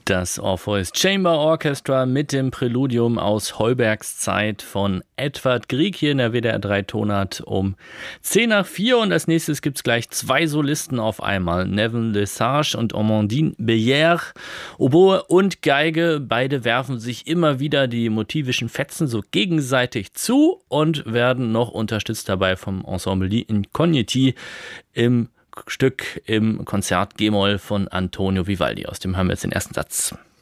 Das Orpheus Chamber Orchestra mit dem Präludium aus Holbergs Zeit von Edvard Grieg hier in der WDR 3 Tonart um 3:10. Und als nächstes gibt es gleich zwei Solisten auf einmal. Nevin Lesage und Amandine Beyer. Oboe und Geige, beide werfen sich immer wieder die motivischen Fetzen so gegenseitig zu und werden noch unterstützt dabei vom Ensemble Die Incogniti im Stück im Konzert G-Moll von Antonio Vivaldi. Aus dem hören wir jetzt den ersten Satz.